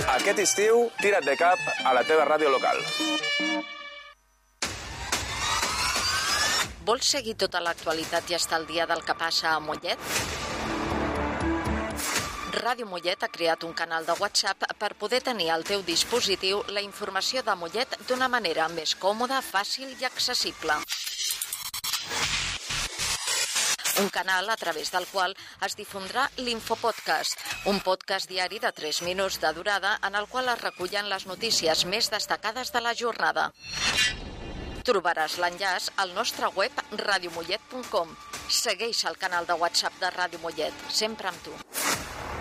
Aquest estiu, tira't de cap a la teva ràdio local. Vols seguir tota l'actualitat i estar al dia del que passa a Mollet? Ràdio Mollet ha creat un canal de WhatsApp per poder tenir al teu dispositiu la informació de Mollet d'una manera més còmoda, fàcil i accessible. Un canal a través del qual es difondrà l'Infopodcast, un podcast diari de 3 minuts de durada en el qual es recullen les notícies més destacades de la jornada. Trobaràs l'enllaç al nostre web radiomollet.com. Segueix el canal de WhatsApp de Ràdio Mollet, sempre amb tu.